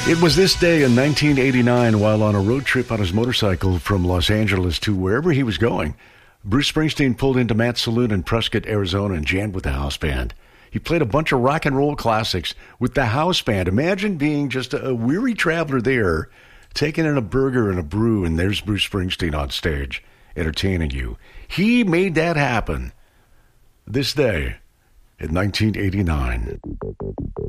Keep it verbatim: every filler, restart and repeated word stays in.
It was this day in nineteen eighty-nine, while on a road trip on his motorcycle from Los Angeles to wherever he was going, Bruce Springsteen pulled into Matt's Saloon in Prescott, Arizona, and jammed with the house band. He played a bunch of rock and roll classics with the house band. Imagine being just a weary traveler there, taking in a burger and a brew, and there's Bruce Springsteen on stage, entertaining you. He made that happen this day in nineteen eighty-nine.